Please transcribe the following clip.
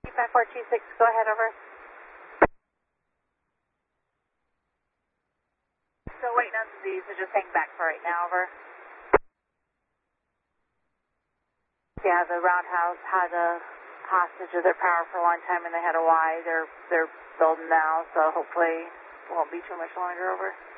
5426, go ahead, over. Still waiting on Z, so just hang back for right now, over. Yeah, the Roundhouse had a hostage of their power for a long time and they had a Y. They're building now, so hopefully it won't be too much longer, over.